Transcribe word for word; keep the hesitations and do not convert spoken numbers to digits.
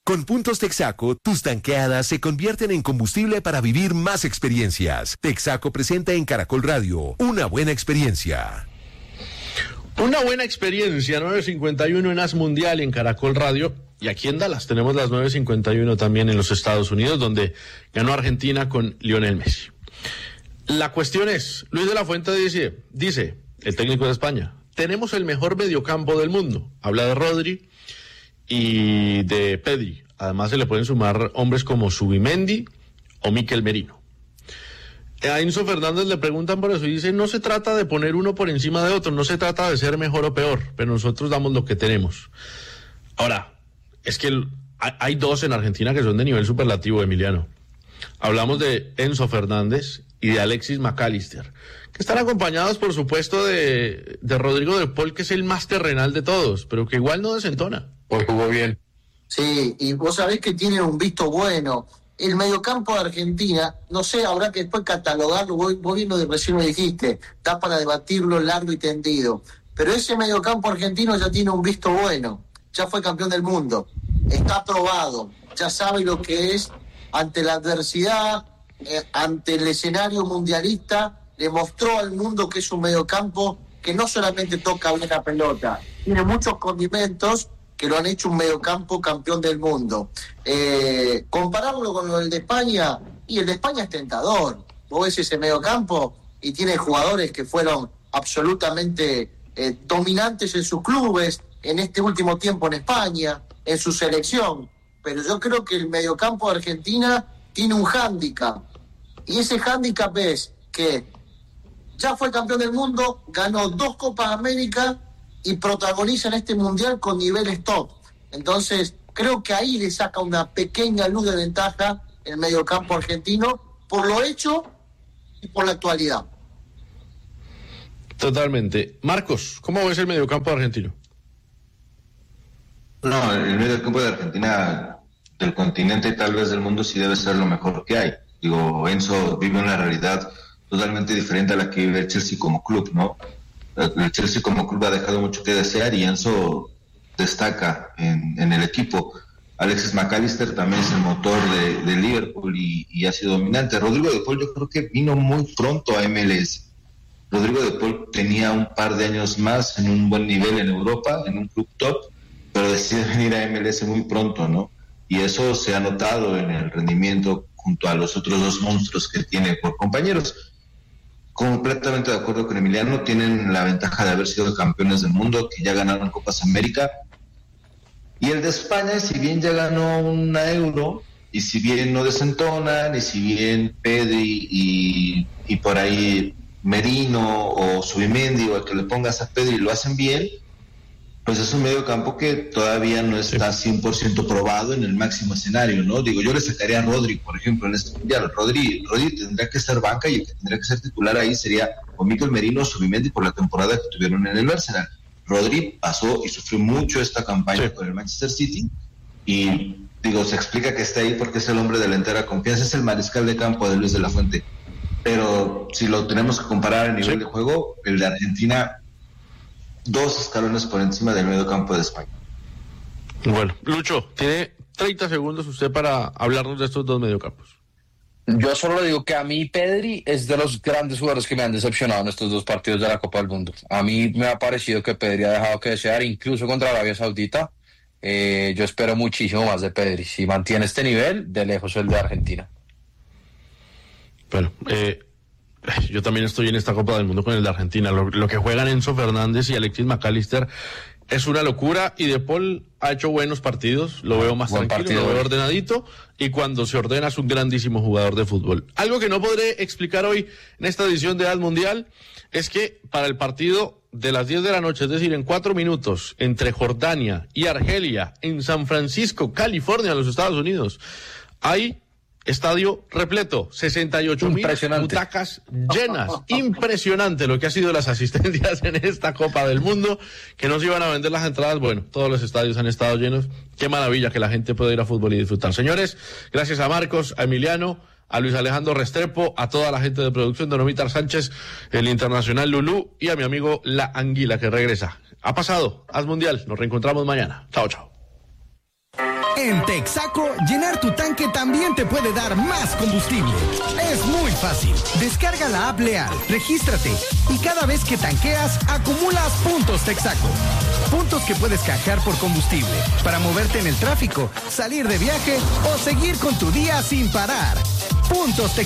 Con puntos Texaco, tus tanqueadas se convierten en combustible para vivir más experiencias. Texaco presenta en Caracol Radio una buena experiencia. Una buena experiencia, nueve cincuenta y uno en As Mundial en Caracol Radio. Y aquí en Dallas tenemos las nueve cincuenta y uno también en los Estados Unidos, donde ganó Argentina con Lionel Messi. La cuestión es, Luis de la Fuente dice, dice, el técnico de España, tenemos el mejor mediocampo del mundo. Habla de Rodri y de Pedri. Además se le pueden sumar hombres como Zubimendi o Mikel Merino. A Enzo Fernández le preguntan por eso y dice, no se trata de poner uno por encima de otro, no se trata de ser mejor o peor, pero nosotros damos lo que tenemos. Ahora, es que el, hay dos en Argentina que son de nivel superlativo, Emiliano. Hablamos de Enzo Fernández y de Alexis McAllister, que están acompañados, por supuesto, de, de Rodrigo de Paul, que es el más terrenal de todos, pero que igual no desentona. Pues jugó bien. Sí, y vos sabés que tiene un visto bueno. El mediocampo de Argentina, no sé, habrá que después catalogarlo, vos, vos bien lo de recién lo dijiste, está para debatirlo largo y tendido. Pero ese mediocampo argentino ya tiene un visto bueno, ya fue campeón del mundo, está probado, ya sabe lo que es ante la adversidad, eh, ante el escenario mundialista, le mostró al mundo que es un mediocampo que no solamente toca una pelota, tiene muchos condimentos que lo han hecho un mediocampo campeón del mundo. Eh, compararlo con el de España, y el de España es tentador. Vos ves ese mediocampo y tiene jugadores que fueron absolutamente eh, dominantes en sus clubes, en este último tiempo en España, en su selección. Pero yo creo que el mediocampo de Argentina tiene un hándicap. Y ese hándicap es que ya fue campeón del mundo, ganó dos Copas América y protagoniza en este mundial con niveles top. Entonces, creo que ahí le saca una pequeña luz de ventaja el mediocampo argentino por lo hecho y por la actualidad. Totalmente. Marcos, ¿cómo ves el mediocampo argentino? No, el mediocampo de Argentina, del continente y tal vez del mundo, sí debe ser lo mejor que hay. Digo, Enzo vive una realidad totalmente diferente a la que vive el Chelsea como club, ¿no? El Chelsea como club ha dejado mucho que desear y Enzo destaca en, en el equipo. Alexis McAllister también es el motor de, de Liverpool y, y ha sido dominante. Rodrigo de Paul yo creo que vino muy pronto a M L S. Rodrigo de Paul tenía un par de años más en un buen nivel en Europa, en un club top, pero decide venir a M L S muy pronto, ¿no? Y eso se ha notado en el rendimiento junto a los otros dos monstruos que tiene por compañeros. Completamente de acuerdo con Emiliano, tienen la ventaja de haber sido campeones del mundo, que ya ganaron Copas América. Y el de España, si bien ya ganó una Euro, y si bien no desentonan, y si bien Pedri y, y por ahí Merino o Zubimendi o el que le pongas a Pedri lo hacen bien, pues es un medio campo que todavía no está cien por ciento probado en el máximo escenario, ¿no? Digo, yo le sacaría a Rodri, por ejemplo, en este mundial. Rodri, Rodri tendría que ser banca y el que tendría que ser titular ahí sería o Mikel Merino o Zubimendi por la temporada que tuvieron en el Arsenal. Rodri pasó y sufrió mucho esta campaña sí. con el Manchester City y, digo, se explica que está ahí porque es el hombre de la entera confianza, es el mariscal de campo de Luis de la Fuente. Pero si lo tenemos que comparar a nivel sí. de juego, el de Argentina dos escalones por encima del medio campo de España. Bueno, Lucho, tiene treinta segundos usted para hablarnos de estos dos mediocampos. Yo solo le digo que a mí Pedri es de los grandes jugadores que me han decepcionado en estos dos partidos de la Copa del Mundo. A mí me ha parecido que Pedri ha dejado que desear, incluso contra Arabia Saudita. Eh, yo espero muchísimo más de Pedri. Si mantiene este nivel, de lejos el de Argentina. Bueno, eh... yo también estoy en esta Copa del Mundo con el de Argentina. Lo, lo que juegan Enzo Fernández y Alexis McAllister es una locura. Y De Paul ha hecho buenos partidos. Lo veo más Buen tranquilo, partido, lo veo ordenadito. Y cuando se ordena es un grandísimo jugador de fútbol. Algo que no podré explicar hoy en esta edición de As Mundial es que para el partido de las diez de la noche, es decir, en cuatro minutos, entre Jordania y Argelia, en San Francisco, California, los Estados Unidos, hay estadio repleto, sesenta y ocho mil butacas llenas. Impresionante lo que ha sido las asistencias en esta Copa del Mundo, que no se iban a vender las entradas. Bueno, todos los estadios han estado llenos. Qué maravilla que la gente pueda ir a fútbol y disfrutar. Señores, gracias a Marcos, a Emiliano, a Luis Alejandro Restrepo, a toda la gente de producción de Nomitar Sánchez, el Internacional Lulú y a mi amigo La Anguila que regresa. Ha pasado, Haz Mundial, nos reencontramos mañana. Chao, chao. En Texaco, llenar tu tanque también te puede dar más combustible. Es muy fácil. Descarga la app Leal, regístrate y cada vez que tanqueas, acumulas puntos Texaco. Puntos que puedes canjear por combustible para moverte en el tráfico, salir de viaje o seguir con tu día sin parar. Puntos Texaco.